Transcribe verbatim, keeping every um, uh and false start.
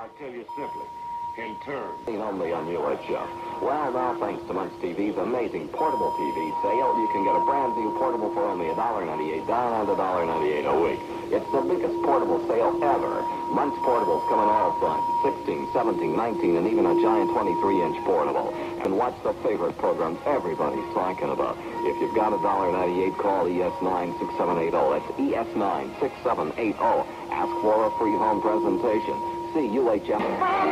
I'll tell you simply. In turn. Only on U H F. Well, now, thanks to Munch T V's amazing portable T V sale, you can get a brand new portable for only one dollar ninety-eight down and one dollar ninety-eight a week. It's the biggest portable sale ever. Munch portables come in all sizes, sixteen, seventeen, nineteen, and even a giant twenty-three inch portable. And watch the favorite programs everybody's talking about. If you've got one dollar ninety-eight, call E S nine six seven eight zero. That's E S nine six seven eight zero. Ask for a free home presentation. See U H F.